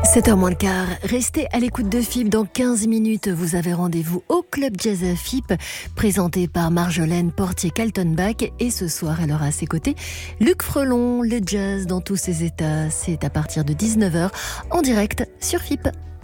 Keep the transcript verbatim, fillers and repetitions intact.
sept heures moins le quart, restez à l'écoute de F I P. Dans quinze minutes, vous avez rendez-vous au Club Jazz à F I P, présenté par Marjolaine Portier-Kaltenbach. Et ce soir, elle aura à ses côtés Luc Frelon, le jazz dans tous ses états. C'est à partir de dix-neuf heures, en direct sur F I P.